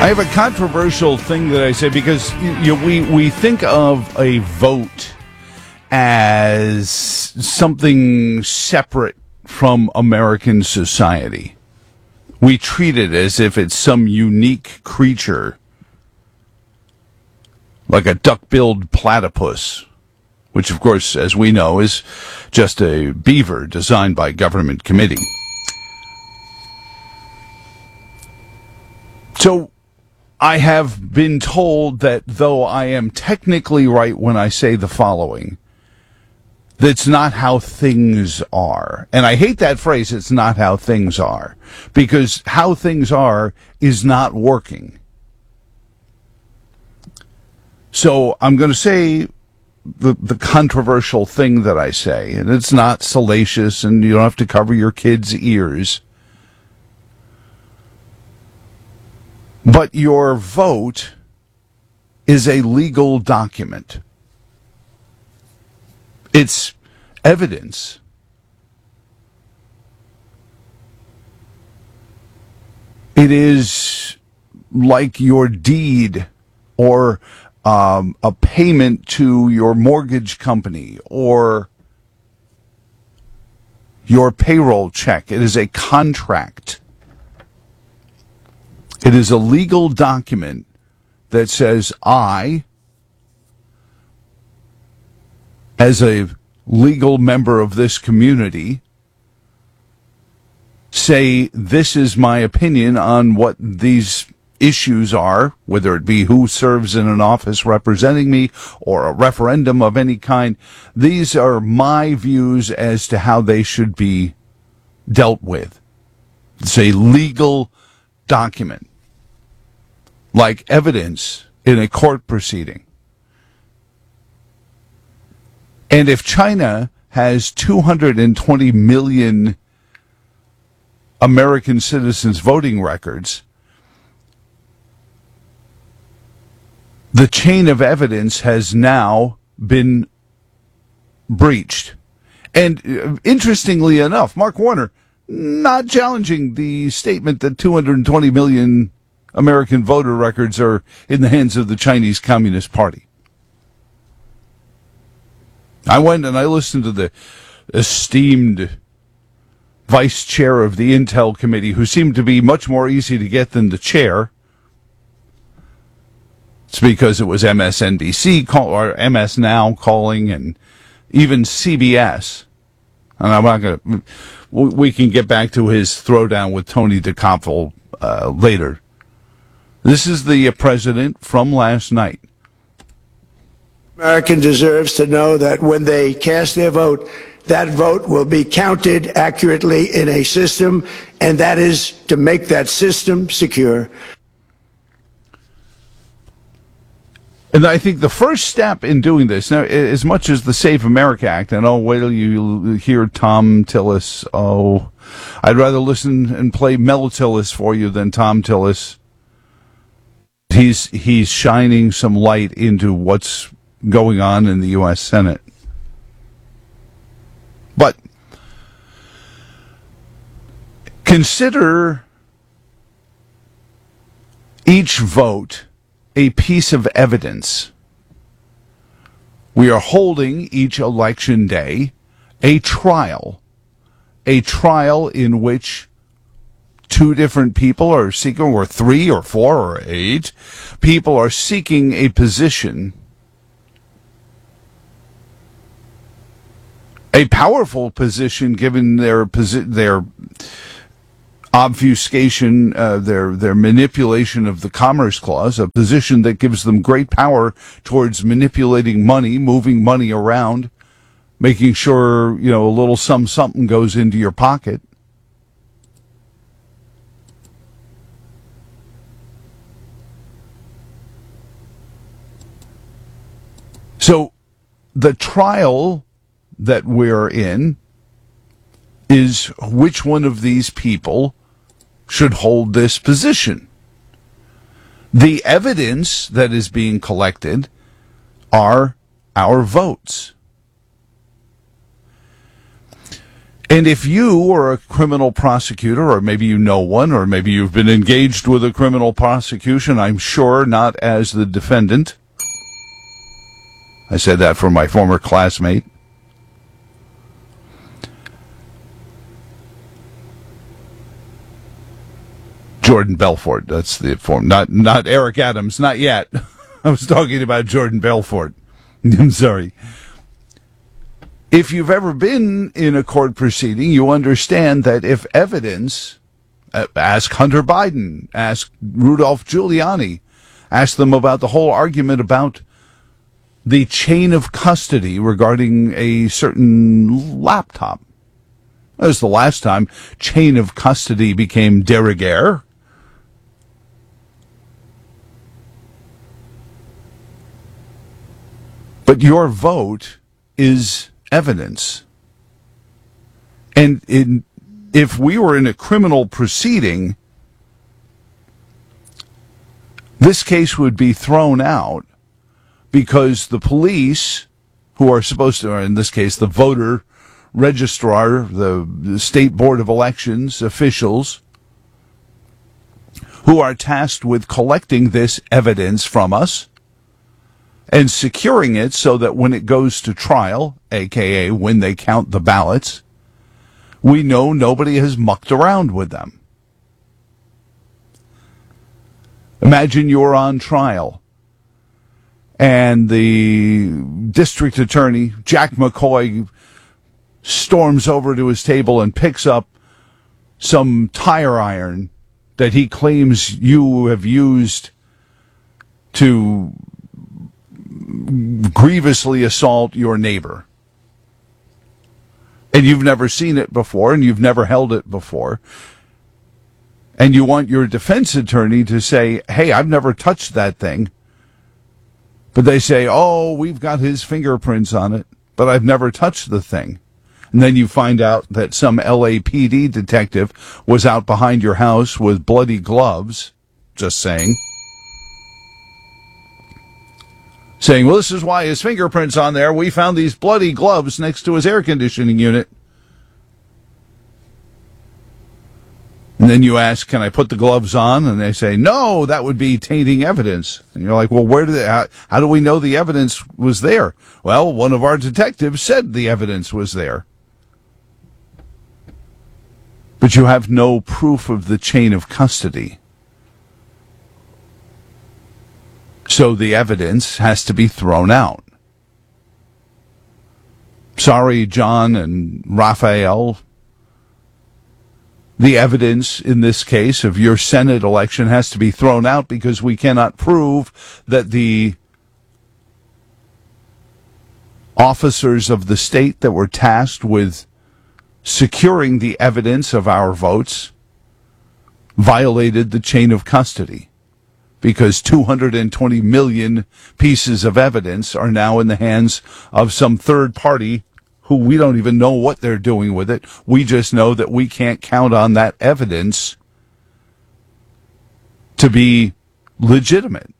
I have a controversial thing that I say because we think of a vote as something separate from American society. We treat it as if it's some unique creature, like a duck-billed platypus, which, of course, as we know, is just a beaver designed by government committee. So I have been told that though I am technically right when I say the following, that's not how things are. And I hate that phrase, it's not how things are, because how things are is not working. So I'm going to say the controversial thing that I say, and it's not salacious and you don't have to cover your kids' ears. But your vote is a legal document. It's evidence. It is like your deed or a payment to your mortgage company or your payroll check. It is a contract. It is a legal document that says I, as a legal member of this community, say this is my opinion on what these issues are, whether it be who serves in an office representing me or a referendum of any kind. These are my views as to how they should be dealt with. It's a legal document, like evidence in a court proceeding. And if China has 220 million American citizens' voting records, the chain of evidence has now been breached. And interestingly enough, Mark Warner not challenging the statement that 220 million American voter records are in the hands of the Chinese Communist Party. I went and I listened to the esteemed vice chair of the Intel Committee, who seemed to be much more easy to get than the chair. It's because it was MSNBC or MS Now calling, and even CBS. And I'm not going to. We can get back to his throwdown with Tony DeCoppel later. This is the president from last night. American deserves to know that when they cast their vote, that vote will be counted accurately in a system, and that is to make that system secure. And I think the first step in doing this, now, as much as the Save America Act, and wait till you hear Tom Tillis. Oh, I'd rather listen and play Mel Tillis for you than Tom Tillis. He's shining some light into what's going on in the U.S. Senate. But consider each vote a piece of evidence. We are holding each election day a trial in which two different people are seeking, or three or four or eight people are seeking a position, a powerful position given their obfuscation, their manipulation of the Commerce Clause, a position that gives them great power towards manipulating money, moving money around, making sure, a little something goes into your pocket. So the trial that we're in is which one of these people should hold this position. The evidence that is being collected are our votes. And if you are a criminal prosecutor, or maybe you know one, or maybe you've been engaged with a criminal prosecution, I'm sure not as the defendant. I said that for my former classmate. Jordan Belfort, that's the form. Not Eric Adams, not yet. I was talking about Jordan Belfort. I'm sorry. If you've ever been in a court proceeding, you understand that if evidence, ask Hunter Biden, ask Rudolph Giuliani, ask them about the whole argument about the chain of custody regarding a certain laptop. That was the last time chain of custody became de rigueur. But your vote is evidence. And if we were in a criminal proceeding, this case would be thrown out because the police, who are supposed to, or in this case, the voter registrar, the State Board of Elections officials, who are tasked with collecting this evidence from us and securing it so that when it goes to trial, aka when they count the ballots, we know nobody has mucked around with them. Imagine you're on trial and the district attorney, Jack McCoy, storms over to his table and picks up some tire iron that he claims you have used to grievously assault your neighbor. And you've never seen it before, and you've never held it before. And you want your defense attorney to say, hey, I've never touched that thing. But they say, oh, we've got his fingerprints on it, but I've never touched the thing. And then you find out that some LAPD detective was out behind your house with bloody gloves, just saying, well, this is why his fingerprint's on there. We found these bloody gloves next to his air conditioning unit. And then you ask, can I put the gloves on? And they say, no, that would be tainting evidence. And you're like, well, how do we know the evidence was there? Well, one of our detectives said the evidence was there. But you have no proof of the chain of custody. So the evidence has to be thrown out. Sorry, John and Raphael. The evidence in this case of your Senate election has to be thrown out because we cannot prove that the officers of the state that were tasked with securing the evidence of our votes violated the chain of custody. Because 220 million pieces of evidence are now in the hands of some third party who we don't even know what they're doing with it. We just know that we can't count on that evidence to be legitimate.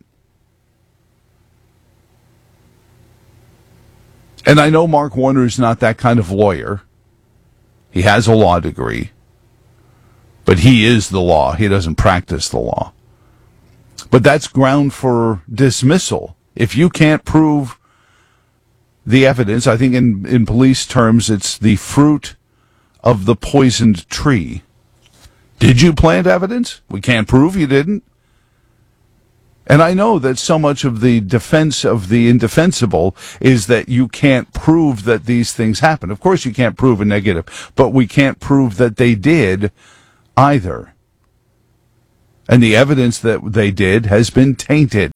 And I know Mark Warner's not that kind of lawyer. He has a law degree. But he is the law. He doesn't practice the law. But that's ground for dismissal. If you can't prove the evidence, I think in police terms, it's the fruit of the poisoned tree. Did you plant evidence? We can't prove you didn't. And I know that so much of the defense of the indefensible is that you can't prove that these things happen. Of course you can't prove a negative, but we can't prove that they did either. And the evidence that they did has been tainted.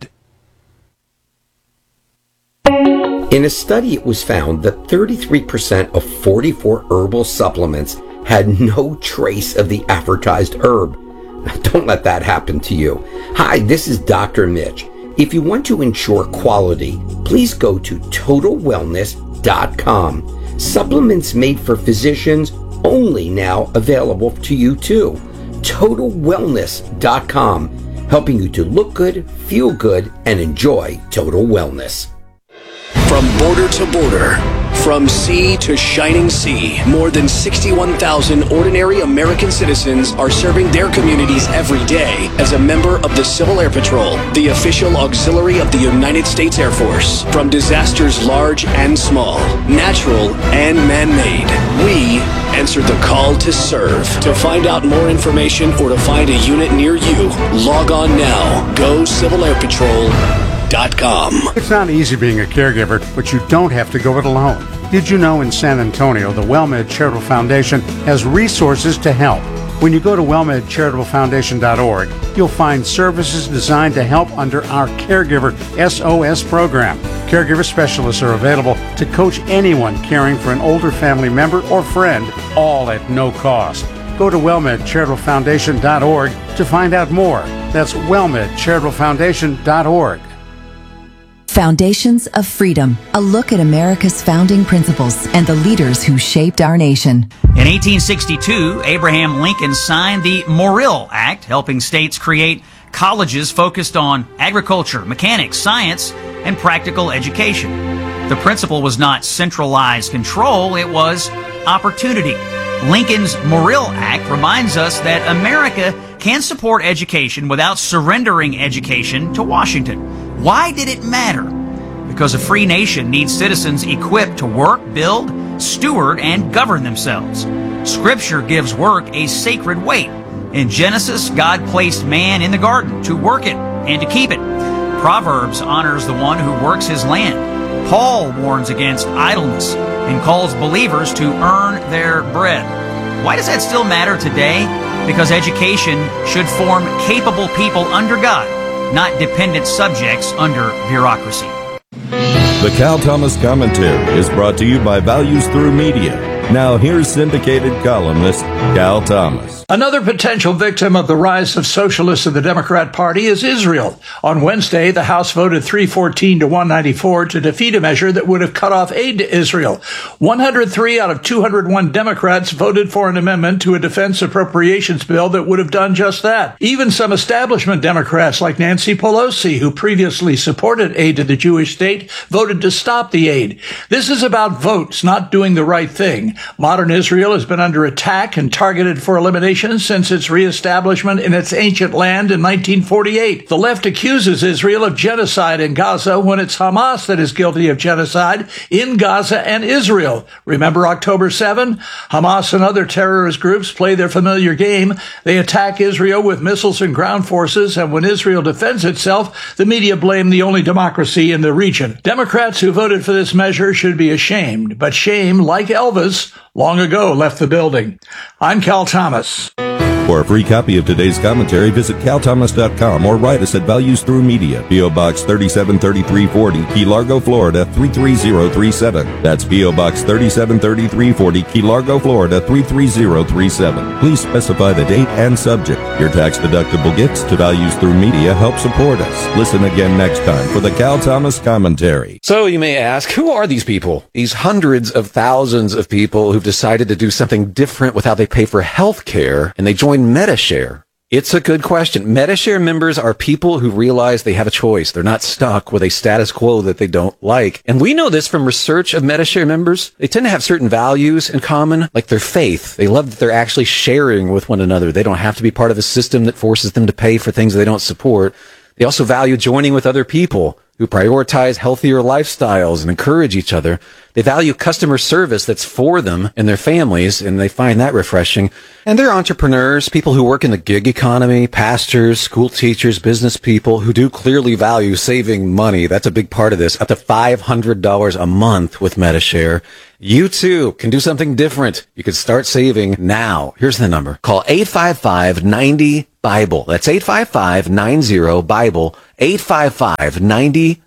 In a study, it was found that 33% of 44 herbal supplements had no trace of the advertised herb. Don't let that happen to you. Hi, this is Dr. Mitch. If you want to ensure quality, please go to TotalWellness.com. Supplements made for physicians only now available to you too. TotalWellness.com, helping you to look good, feel good, and enjoy total wellness. From border to border, From sea to shining sea, more than 61,000 ordinary American citizens are serving their communities every day as a member of the Civil Air Patrol, the official auxiliary of the United States Air Force. From disasters large and small, natural and man-made, we answer the call to serve. To find out more information or to find a unit near you, log on now. GoCivilAirPatrol.com. It's not easy being a caregiver, but you don't have to go it alone. Did you know in San Antonio, the WellMed Charitable Foundation has resources to help? When you go to wellmedcharitablefoundation.org, you'll find services designed to help under our Caregiver SOS program. Caregiver specialists are available to coach anyone caring for an older family member or friend, all at no cost. Go to wellmedcharitablefoundation.org to find out more. That's wellmedcharitablefoundation.org. Foundations of Freedom, a look at America's founding principles and the leaders who shaped our nation. In 1862, Abraham Lincoln signed the Morrill Act, helping states create colleges focused on agriculture, mechanics, science, and practical education. The principle was not centralized control, it was opportunity. Lincoln's Morrill Act reminds us that America can support education without surrendering education to Washington. Why did it matter? Because a free nation needs citizens equipped to work, build, steward, and govern themselves. Scripture gives work a sacred weight. In Genesis, God placed man in the garden to work it and to keep it. Proverbs honors the one who works his land. Paul warns against idleness and calls believers to earn their bread. Why does that still matter today? Because education should form capable people under God, not dependent subjects under bureaucracy. The Cal Thomas Commentary is brought to you by Values Through Media. Now here's syndicated columnist Cal Thomas. Another potential victim of the rise of socialists in the Democrat Party is Israel. On Wednesday, the House voted 314 to 194 to defeat a measure that would have cut off aid to Israel. 103 out of 201 Democrats voted for an amendment to a defense appropriations bill that would have done just that. Even some establishment Democrats like Nancy Pelosi, who previously supported aid to the Jewish state, voted to stop the aid. This is about votes, not doing the right thing. Modern Israel has been under attack and targeted for elimination since its reestablishment in its ancient land in 1948. The left accuses Israel of genocide in Gaza when it's Hamas that is guilty of genocide in Gaza and Israel. Remember October 7? Hamas and other terrorist groups play their familiar game. They attack Israel with missiles and ground forces, and when Israel defends itself, the media blame the only democracy in the region. Democrats who voted for this measure should be ashamed, but shame, like Elvis, long ago left the building. I'm Cal Thomas. For a free copy of today's commentary, visit calthomas.com or write us at Values Through Media, P.O. Box 373340, Key Largo, Florida 33037. That's P.O. Box 373340, Key Largo, Florida 33037. Please specify the date and subject. Your tax-deductible gifts to Values Through Media help support us. Listen again next time for the Cal Thomas Commentary. So you may ask, who are these people? These hundreds of thousands of people who've decided to do something different with how they pay for health care, and they join Medi-Share. It's a good question. Medi-Share members are people who realize they have a choice. They're not stuck with a status quo that they don't like. And we know this from research of Medi-Share members. They tend to have certain values in common, like their faith. They love that they're actually sharing with one another. They don't have to be part of a system that forces them to pay for things they don't support. They also value joining with other people who prioritize healthier lifestyles and encourage each other. They value customer service that's for them and their families, and they find that refreshing. And they're entrepreneurs, people who work in the gig economy, pastors, school teachers, business people who do clearly value saving money. That's a big part of this. Up to $500 a month with Medi-Share. You too can do something different. You can start saving now. Here's the number. Call 855-90-BIBLE. That's 855-90-BIBLE. 855-90-BIBLE.